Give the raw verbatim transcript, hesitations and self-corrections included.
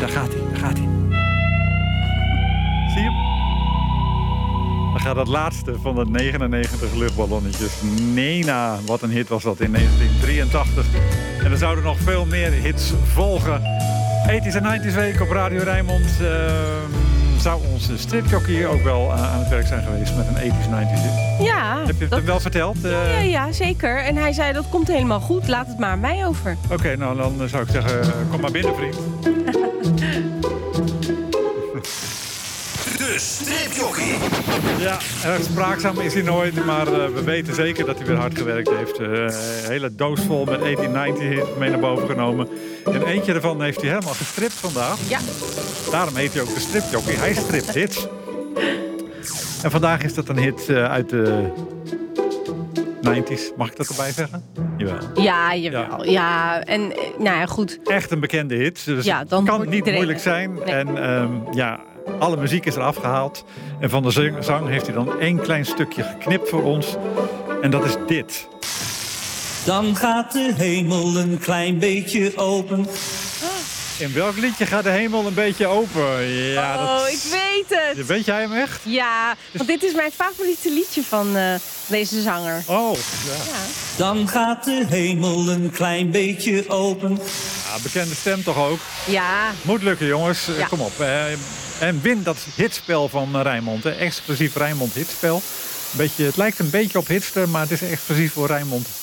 daar gaat hij, daar gaat hij. Zie je hem? Dan gaat het laatste van de negenennegentig luchtballonnetjes. Nena, wat een hit was dat in negentien drieëntachtig. En er zouden nog veel meer hits volgen. tachtiger en negentiger week op Radio Rijnmond. Uh, zou onze stripjockey ook wel uh, aan het werk zijn geweest met een tachtiger negentiger hit? Ja. Heb je het dat... hem wel verteld? Uh... Ja, ja, zeker. En hij zei, dat komt helemaal goed. Laat het maar aan mij over. Oké, okay, nou dan zou ik zeggen, uh, kom maar binnen, vriend. De stripjockey. Ja, erg spraakzaam is hij nooit, maar uh, we weten zeker dat hij weer hard gewerkt heeft. Uh, een hele doos vol met tachtiger negentiger mee naar boven genomen. En eentje ervan heeft hij helemaal gestript vandaag. Ja. Daarom heet hij ook de stripjockey. Hij stript hits. En vandaag is dat een hit uh, uit de negentig's. Mag ik dat erbij zeggen? Jawel. Ja, jawel. Ja. ja, en nou ja, goed. Echt een bekende hit. Dus ja, dan het kan niet iedereen... moeilijk zijn. Nee. En um, ja, alle muziek is eraf gehaald. En van de zang heeft hij dan één klein stukje geknipt voor ons. En dat is dit. Dan gaat de hemel een klein beetje open. In welk liedje gaat de hemel een beetje open? Ja, oh, dat... ik weet het. Weet jij hem echt? Ja, want dit is mijn favoriete liedje van uh, deze zanger. Oh, ja. ja. Dan gaat de hemel een klein beetje open. Ja, bekende stem toch ook? Ja. Moet lukken, jongens. Ja. Kom op. Uh, en win dat hitspel van Rijnmond. Hè. Exclusief Rijnmond hitspel. Beetje, het lijkt een beetje op Hitster, maar het is exclusief voor Rijnmond